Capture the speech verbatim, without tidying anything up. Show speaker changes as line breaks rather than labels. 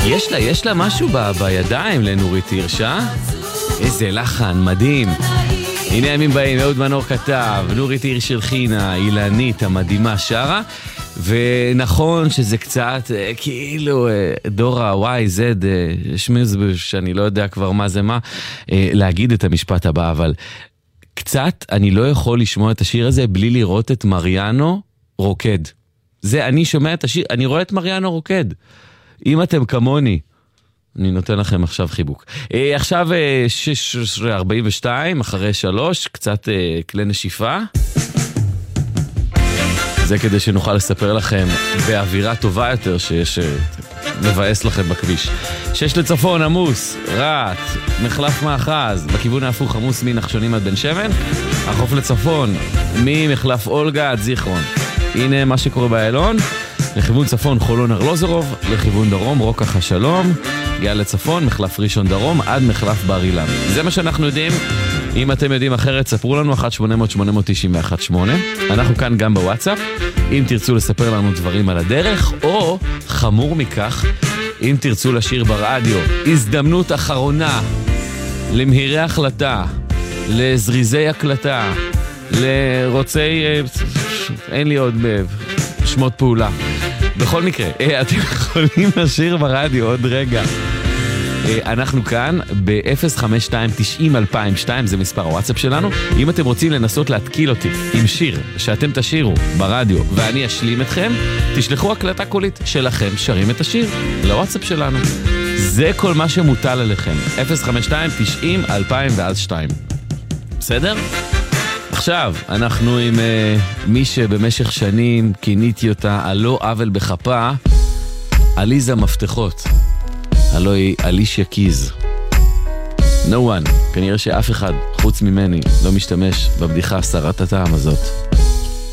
יש לה, יש לה משהו ב, בידיים לנורית הירש, אה? איזה לחן, מדהים. הנה הימים באים, אהוד מנור כתב, נורית הירש הלחינה, אילנית המדהימה שרה, ונכון שזה קצת כאילו דור ה-וואי, זד, שמיז, שאני לא יודע כבר מה זה מה, להגיד את המשפט הבא, אבל קצת אני לא יכול לשמוע את השיר הזה בלי לראות את מריאנו רוקד. זה, אני שומע את השיר, אני רואה את מריאנו רוקד. אם אתם כמוני, אני נותן לכם עכשיו חיבוק. אה, עכשיו אה, שש ארבעים ושתיים, אחרי שלוש, קצת אה, כלי נשיפה. זה כדי שנוכל לספר לכם באווירה טובה יותר שיש אה, מבאס לכם בכביש. שש לצפון, עמוס, רעת, מחלף מאחז, בכיוון ההפוך עמוס מנחשונים עד בן שמן, החוף לצפון, ממחלף אולגה עד זיכרון. הנה מה שקורה באלון. לכיוון צפון חולון ארלוזורוב, לכיוון דרום רוקח השלום, גאה לצפון, מחלף ראשון דרום, עד מחלף בר אילן. זה מה שאנחנו יודעים. אם אתם יודעים אחרת, ספרו לנו אחת שמונה אפס אפס שמונה תשע אחת שמונה. אנחנו כאן גם בוואטסאפ. אם תרצו לספר לנו דברים על הדרך, או חמור מכך, אם תרצו לשיר ברדיו, הזדמנות אחרונה למהירי החלטה, לזריזי הקלטה, לרוצי... אין לי עוד שמות פעולה. בכל מקרה, אתם יכולים לשיר ברדיו עוד רגע. אנחנו כאן ב-אפס חמש שתיים תשעים אלפיים ושתיים, זה מספר הוואטסאפ שלנו. אם אתם רוצים לנסות להתקיל אותי עם שיר שאתם תשירו ברדיו ואני אשלים אתכם, תשלחו הקלטה קולית שלכם שרים את השיר לוואטסאפ שלנו. זה כל מה שמוטל עליכם. אפס חמש שתיים תשעים אלפיים ואז שתיים. בסדר? עכשיו, אנחנו עם uh, מי שבמשך שנים כיניתי אותה הלא עוול בחפה, עליזה מפתחות. הלא היא אלישיה קיז. No one, כנראה שאף אחד חוץ ממני לא משתמש בבדיחה סרת הטעם הזאת.